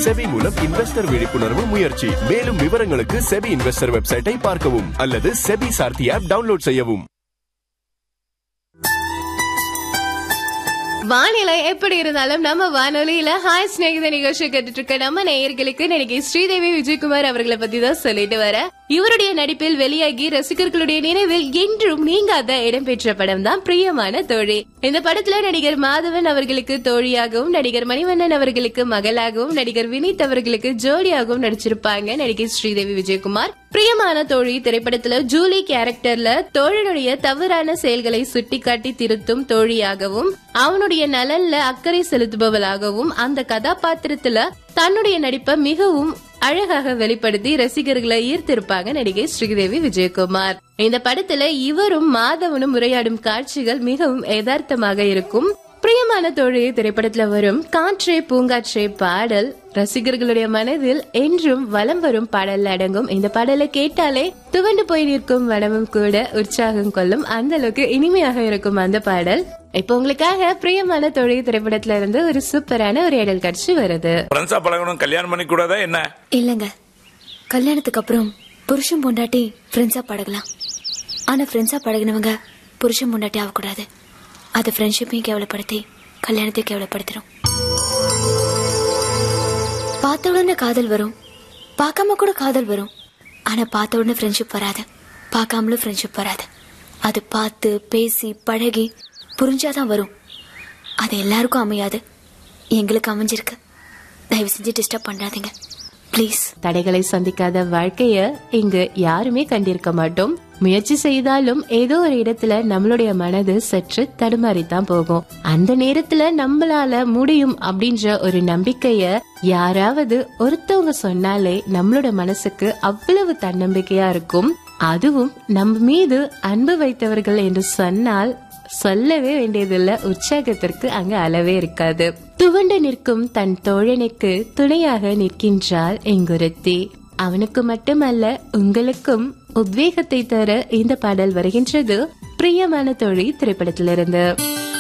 SEBI மூலம் investor விழிப்புணர்வு முயற்சி. மேலும் விவரங்களுக்கு செபி இன்வெஸ்டர் வெப்சைட்டை பார்க்கவும் அல்லது செபி சார்த்தி ஆப் டவுன்லோட் செய்யவும். வானிலை எப்படி இருந்தாலும் நம்ம வானொலியில ஹாய் ஸ்நேகித நிகழ்ச்சி கேட்டுட்டு இருக்க நம்ம நேயர்களுக்கு இன்னைக்கு ஸ்ரீதேவி விஜயகுமார் அவர்களை பத்தி தான் சொல்லிட்டு வர. இவருடைய நடிப்பில் வெளியாகி ரசிகர்களுடைய நினைவில் என்றும் நீங்காத இடம்பெற்ற படம் தான் பிரியமான தோழி. இந்த படத்துல நடிகர் மாதவன் அவர்களுக்கு தோழியாகவும், நடிகர் மணிவண்ணன் அவர்களுக்கு மகளாகவும், நடிகர் வினீத் அவர்களுக்கு ஜோடியாகவும் நடிச்சிருப்பாங்க நடிகை ஸ்ரீதேவி விஜயகுமார். பிரியமான தோழி திரைப்படத்துல ஜூலி கேரக்டர்ல தோழனுடைய தவறான செயல்களை சுட்டிக்காட்டி திருத்தும் தோழியாகவும், அவனுடைய நலன்ல அக்கறை செலுத்துபவளாகவும், அந்த கதாபாத்திரத்துல தன்னுடைய நடிப்பை மிகவும் அழகாக வெளிப்படுத்தி ரசிகர்களை ஈர்த்திருப்பாங்க நடிகை ஸ்ரீதேவி விஜயகுமார். இந்த படத்துல இவரும் மாதவனும் உரையாடும் காட்சிகள் மிகவும் யதார்த்தமாக இருக்கும். பிரியமான தோழி திரைப்படத்துல வரும் காற்றே பூங்காற்றே பாடல் ரசிகர்களுடைய மனதில் என்றும் வலம் வரும் பாடல் அடங்கும். இந்த பாடலை கேட்டாலே துவண்டு போய் நிற்கும் வனமும் கூட உற்சாகம் கொள்ளும். அந்த அளவுக்கு இனிமையாக இருக்கும் அந்த பாடல். இப்ப உங்களுக்காக பிரியமான தோழி திரைப்படத்துல இருந்து ஒரு சூப்பரான ஒரு ஏடல் காட்சி வருது. கல்யாணம் பண்ணி கூடாதா என்ன? இல்லங்க, கல்யாணத்துக்கு அப்புறம் புருஷன் பொண்டாட்டி ஃப்ரெண்ட்ஸா பழகலாம். ஆனா ஃப்ரெண்ட்ஸா பழகினவங்க புருஷன் பொண்டாட்டி ஆகக்கூடாது. அது ஃப்ரெண்ட்ஷிப்பையும் கேவலப்படுத்தி கல்யாணத்தையும் கேவலப்படுத்திடும். பார்த்த உடனே காதல் வரும், பார்க்காம கூட காதல் வரும். ஆனா பார்த்த உடனே ஃப்ரெண்ட்ஷிப் வராது, பார்க்காமலும் ஃப்ரெண்ட்ஷிப் வராது. அது பார்த்து பேசி பழகி புரிஞ்சாதான் வரும். அது எல்லாருக்கும் அமையாது, எங்களுக்கு அமைஞ்சிருக்கு. தயவு செஞ்சு டிஸ்டர்ப் பண்ணாதீங்க பிளீஸ். தடைகளை சந்திக்காத வாழ்க்கைய இங்கு யாருமே கண்டிருக்க மாட்டோம். முயற்சி செய்தாலும் ஏதோ ஒரு இடத்துல நம்மளுடைய மனது சற்று தடுமாறித்தான் போகும். அந்த நேரத்துல நம்மளால முடியும் அப்படின்ற ஒரு நம்பிக்கைய யாராவது ஒருத்தவங்க சொன்னாலே நம்மளோட மனசுக்கு அவ்வளவு தன்னம்பிக்கையா இருக்கும். அதுவும் நம்ம மீது அன்பு வைத்தவர்கள் என்று சொன்னால் சொல்லவே வேண்டியதில்ல, உற்சாகத்திற்கு அங்க அளவே இருக்காது. துவண்டு நிற்கும் தன் தோழனுக்கு துணையாக நிற்கின்றாள் எங்குருத்தி. அவனுக்கு மட்டுமல்ல உங்களுக்கும் உத்வேகத்தை தர இந்த பாடல் வருகின்றது பிரியமான தோழி திரைப்படத்திலிருந்து.